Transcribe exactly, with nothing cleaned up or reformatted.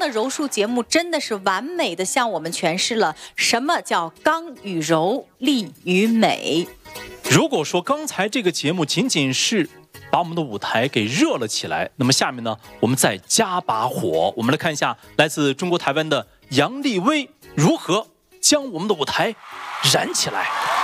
柔术节目真的是完美的向我们诠释了什么叫刚与柔，力与美。 如果说刚才这个节目仅仅是把我们的舞台给热了起来，那么下面呢，我们再加把火，我们来看一下来自中国台湾的杨丽薇如何将我们的舞台燃起来。